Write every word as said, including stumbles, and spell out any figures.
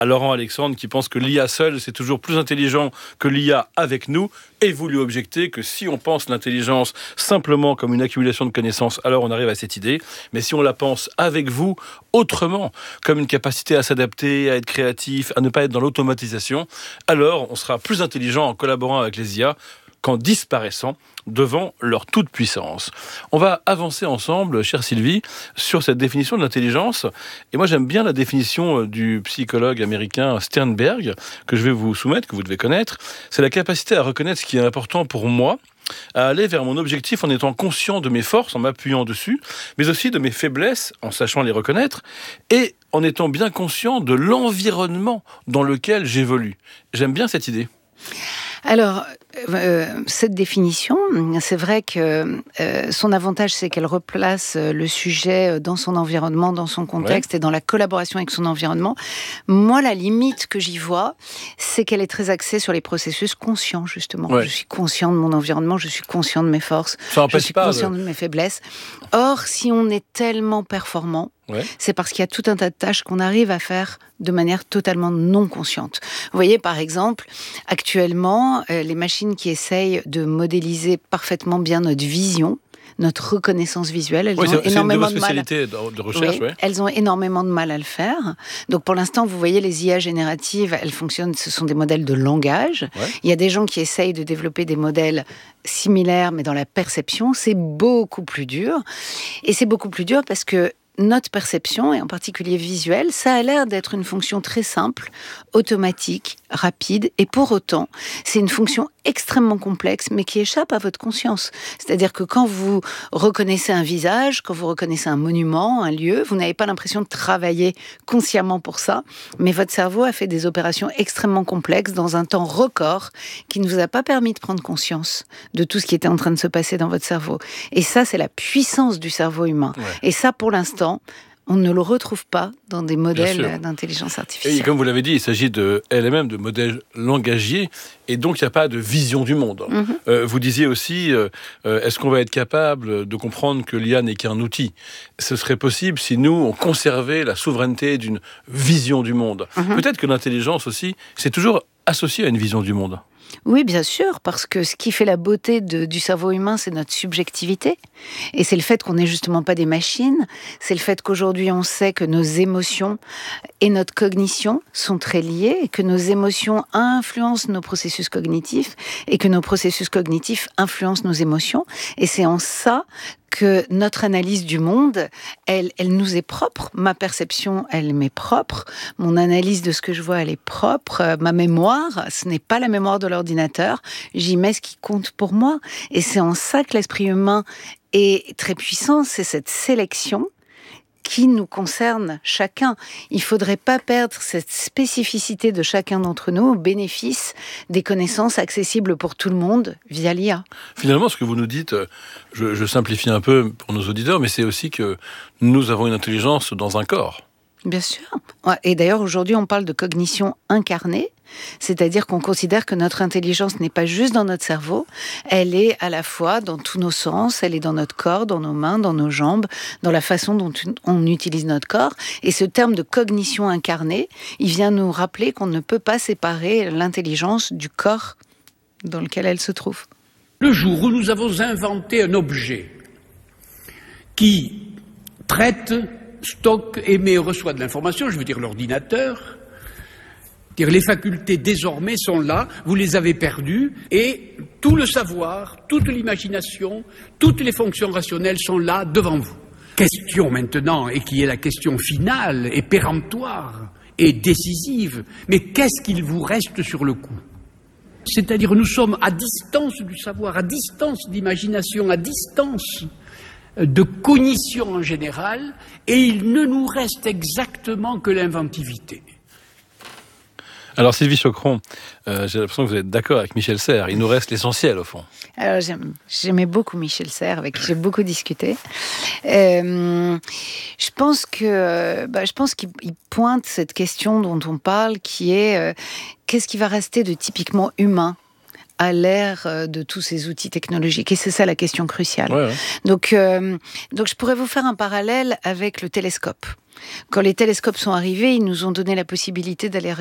à Laurent Alexandre qui pense que l'I A seule, c'est toujours plus intelligent que l'I A avec nous, et vous lui objectez que si on pense l'intelligence simplement comme une accumulation de connaissances, alors on arrive à cette idée, mais si on la pense avec vous, autrement, comme une capacité à s'adapter, à être créatif, à ne pas être dans l'automatisation, alors on sera plus intelligent en collaborant avec les I A qu'en disparaissant devant leur toute-puissance. On va avancer ensemble, chère Sylvie, sur cette définition de l'intelligence. Et moi, j'aime bien la définition du psychologue américain Sternberg, que je vais vous soumettre, que vous devez connaître. C'est la capacité à reconnaître ce qui est important pour moi, à aller vers mon objectif en étant conscient de mes forces, en m'appuyant dessus, mais aussi de mes faiblesses, en sachant les reconnaître, et en étant bien conscient de l'environnement dans lequel j'évolue. J'aime bien cette idée. Alors, euh, cette définition, c'est vrai que euh, son avantage, c'est qu'elle replace le sujet dans son environnement, dans son contexte, ouais, et dans la collaboration avec son environnement. Moi, la limite que j'y vois, c'est qu'elle est très axée sur les processus conscients, justement. Ouais. Je suis conscient de mon environnement, je suis conscient de mes forces, je suis pas conscient de... de mes faiblesses. Or, si on est tellement performant, ouais, c'est parce qu'il y a tout un tas de tâches qu'on arrive à faire de manière totalement non consciente. Vous voyez, par exemple, actuellement, euh, les machines qui essayent de modéliser parfaitement bien notre vision, notre reconnaissance visuelle, elles oui, ont c'est, énormément c'est une de mal. spécialité de recherche, oui, ouais. Elles ont énormément de mal à le faire. Donc, pour l'instant, vous voyez, les I A génératives, elles fonctionnent, ce sont des modèles de langage. Ouais. Il y a des gens qui essayent de développer des modèles similaires, mais dans la perception, c'est beaucoup plus dur. Et c'est beaucoup plus dur parce que notre perception, et en particulier visuelle, ça a l'air d'être une fonction très simple, automatique, rapide, et pour autant, c'est une fonction extrêmement complexe, mais qui échappe à votre conscience. C'est-à-dire que quand vous reconnaissez un visage, quand vous reconnaissez un monument, un lieu, vous n'avez pas l'impression de travailler consciemment pour ça, mais votre cerveau a fait des opérations extrêmement complexes dans un temps record qui ne vous a pas permis de prendre conscience de tout ce qui était en train de se passer dans votre cerveau. Et ça, c'est la puissance du cerveau humain. Ouais. Et ça, pour l'instant, on ne le retrouve pas dans des modèles d'intelligence artificielle. Et comme vous l'avez dit, il s'agit de L M M, de modèles langagiers, et donc il n'y a pas de vision du monde. Mm-hmm. Euh, vous disiez aussi, euh, est-ce qu'on va être capable de comprendre que l'I A n'est qu'un outil ? Ce serait possible si nous, on conservait la souveraineté d'une vision du monde. Mm-hmm. Peut-être que l'intelligence aussi, c'est toujours associé à une vision du monde. Oui, bien sûr, parce que ce qui fait la beauté de, du cerveau humain, c'est notre subjectivité. Et c'est le fait qu'on n'est justement pas des machines. C'est le fait qu'aujourd'hui, on sait que nos émotions et notre cognition sont très liées, et que nos émotions influencent nos processus cognitifs, et que nos processus cognitifs influencent nos émotions. Et c'est en ça que notre analyse du monde, elle, elle nous est propre. Ma perception, elle m'est propre. Mon analyse de ce que je vois, elle est propre. Ma mémoire, ce n'est pas la mémoire de l'ordinateur. J'y mets ce qui compte pour moi. Et c'est en ça que l'esprit humain est très puissant. C'est cette sélection qui nous concerne chacun. Il ne faudrait pas perdre cette spécificité de chacun d'entre nous au bénéfice des connaissances accessibles pour tout le monde via l'I A. Finalement, ce que vous nous dites, je, je simplifie un peu pour nos auditeurs, mais c'est aussi que nous avons une intelligence dans un corps. Bien sûr. Et d'ailleurs, aujourd'hui, on parle de cognition incarnée, c'est-à-dire qu'on considère que notre intelligence n'est pas juste dans notre cerveau, elle est à la fois dans tous nos sens, elle est dans notre corps, dans nos mains, dans nos jambes, dans la façon dont on utilise notre corps. Et ce terme de cognition incarnée, il vient nous rappeler qu'on ne peut pas séparer l'intelligence du corps dans lequel elle se trouve. Le jour où nous avons inventé un objet qui traite, stocke, émet et reçoit de l'information, je veux dire l'ordinateur, dire les facultés désormais sont là, vous les avez perdues, et tout le savoir, toute l'imagination, toutes les fonctions rationnelles sont là devant vous. Question maintenant, et qui est la question finale et péremptoire et décisive, mais qu'est-ce qu'il vous reste sur le coup ? C'est-à-dire nous sommes à distance du savoir, à distance d'imagination, à distance de cognition en général, et il ne nous reste exactement que l'inventivité. Alors Sylvie Choqueron, euh, j'ai l'impression que vous êtes d'accord avec Michel Serres, il nous reste l'essentiel au fond. Alors j'aime, j'aimais beaucoup Michel Serres, avec qui j'ai beaucoup discuté. Euh, je pense que, bah, je pense qu'il pointe cette question dont on parle, qui est euh, qu'est-ce qui va rester de typiquement humain à l'ère de tous ces outils technologiques. Et c'est ça la question cruciale. Ouais, ouais. Donc, euh, donc je pourrais vous faire un parallèle avec le télescope. Quand les télescopes sont arrivés, ils nous ont donné la possibilité d'aller